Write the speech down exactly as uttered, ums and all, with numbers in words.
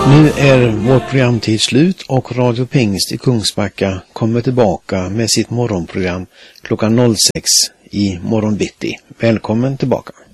Nu är vår programtid slut och Radio Pingst i Kungsbacka kommer tillbaka med sitt morgonprogram klockan noll sex i morgon bitti. Välkommen tillbaka.